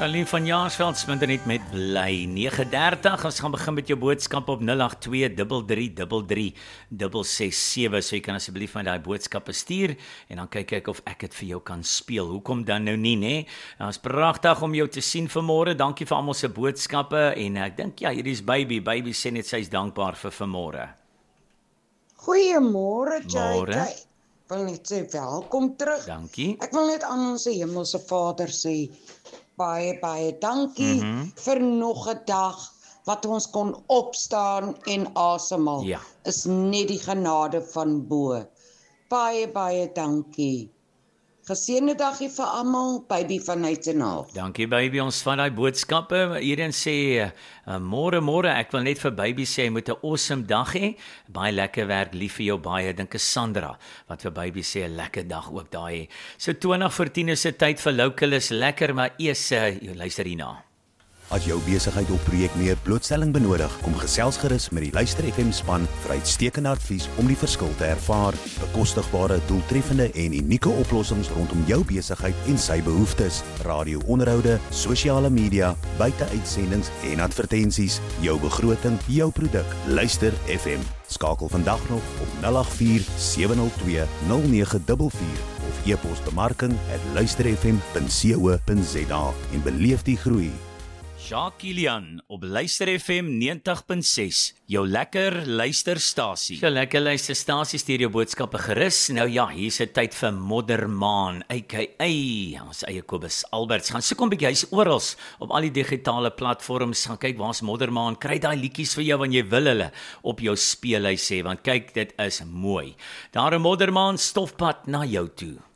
Alleen van Jaarsveld spinter net met bly 9:30. Ons gaan begin met jou boodskap op 082333667. So jy kan asseblief my daai boodskappe stuur en dan kyk ek of ek dit vir jou kan speel. Hoekom dan nou nie, né? Dit is pragtig om jou te sien vanmôre. Dankie vir almal se boodskappe en ek dink ja, hierdie is baby. Baby sê net sy is dankbaar vir vanmôre. Goeiemôre, Môre. JJ. Ek wil net sê welkom terug. Dankie. Ek wil net aan ons hemelse Vader sê baie dankie vir nog 'n dag wat ons kon opstaan en asemhaal. Ja. Is net die genade van bo. Baie dankie. Geseënde dagie vir almal, baby van Uitenhaag. Dankie baby, ons van daai boodskappe. Hierin sê môre, ek wil net vir baby sê hy moet 'n awesome dag hê. Baie lekker werk, lief vir jou baie. Dink is Sandra wat vir baby sê 'n lekker dag ook daai hê. So 20 voor 10 is 'n tyd vir local is lekker, maar eers luister hierna. As jou besigheid of projek meer blootstelling benodig, kom gesels gerus met die Luister FM span vir uitstekende advies om die verskil te ervaar, bekostigbare, doeltreffende en unieke oplossings rondom jou besigheid en sy behoeftes, radio-onderhoude, sosiale media, buite-uitsendings en advertensies, jou begroting, jou produk, Luister FM. Skakel vandag nog op 084 702 0944 of e-pos bemarking@luisterfm.co.za en beleef die groei. Jacques Kilian op Luister FM 90.6, jou lekker luisterstasie. Jou lekker luisterstasie stuur jou boodskappe gerus. Nou ja, hier's 'n tyd vir Moddermaan, aka ons eie Kobus Alberts. Gaan soek 'n bietjie, hy's oral op al die digitale platforms. Gaan kyk waar's Moddermaan. Kry daai liedjies vir jou wanneer jy wil hulle op jou speellys hê, want kyk, dit is mooi. Daar 'n Moddermaan stofpad na jou toe.